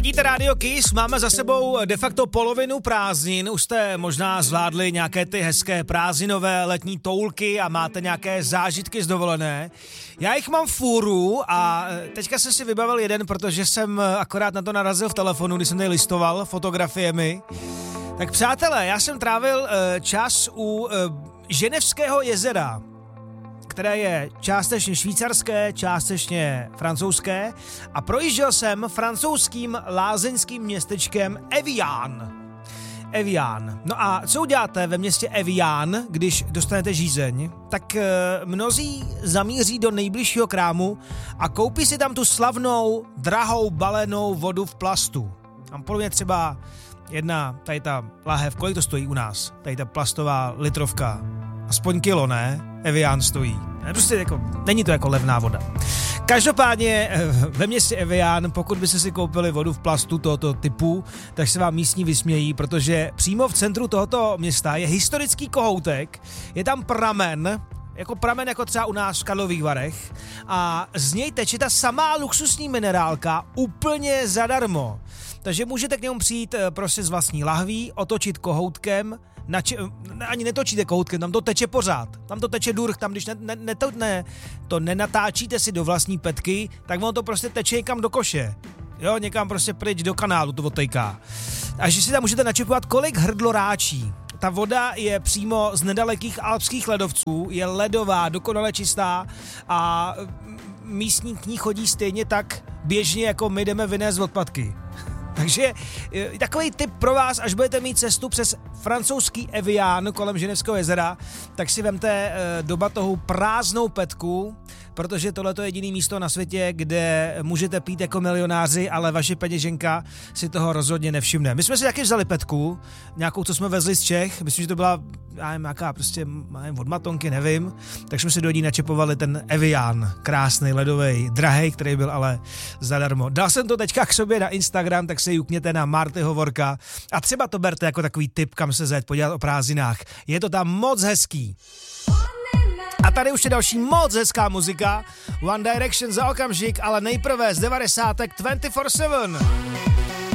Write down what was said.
Ladíte Radio Kiss, máme za sebou de facto polovinu prázdnin, už jste možná zvládli nějaké ty hezké prázdninové letní toulky a máte nějaké zážitky z dovolené. Já jich mám fůru a teďka jsem si vybavil jeden, protože jsem akorát na to narazil v telefonu, když jsem tady listoval fotografiemi. Tak přátelé, já jsem trávil čas u Ženevského jezera, které je částečně švýcarské, částečně francouzské a projížděl jsem francouzským lázeňským městečkem Evian. No a co uděláte ve městě Evian, když dostanete žízeň? Tak mnozí zamíří do nejbližšího krámu a koupí si tam tu slavnou, drahou balenou vodu v plastu. Tam podle mě třeba jedna, tady ta láhev, kolik to stojí u nás? Tady ta plastová litrovka. Aspoň kilo, ne? Evian stojí. Prostě jako, není to jako levná voda. Každopádně ve městě Evian, pokud byste si koupili vodu v plastu tohoto typu, tak se vám místní vysmějí, protože přímo v centru tohoto města je historický kohoutek, je tam pramen jako třeba u nás v Karlových Varech a z něj teče ta samá luxusní minerálka úplně zadarmo. Takže můžete k němu přijít prostě z vlastní lahví, otočit kohoutkem, ani netočíte kohoutkem, tam to teče pořád, tam to teče durch, tam když to nenatáčíte si do vlastní petky, tak ono to prostě teče někam do koše, jo, někam prostě pryč do kanálu to odtejká. A že si tam můžete načepovat, kolik hrdlo ráčí. Ta voda je přímo z nedalekých alpských ledovců, je ledová, dokonale čistá a místní k ní chodí stejně tak běžně, jako my jdeme vynést odpadky. Takže takový tip pro vás, až budete mít cestu přes francouzský Evian kolem Ženevského jezera, tak si vemte do batohu prázdnou petku, protože tohle je jediný místo na světě, kde můžete pít jako milionáři, ale vaše peněženka si toho rozhodně nevšimne. My jsme si taky vzali petku, nějakou, co jsme vezli z Čech, myslím, že to byla nějaká prostě od Matonky, nevím, tak jsme si do ní načepovali ten Evian, krásný, ledový, drahej, který byl ale zadarmo. Dal jsem to teďka k sobě na Instagram, tak se jukněte na Marty Hovorka a třeba to berte jako takový tip, kam se zajet podívat o prázdninách. Je to tam moc hezký. A tady už je další moc hezká muzika, One Direction za okamžik, ale nejprve z 90. 24/7.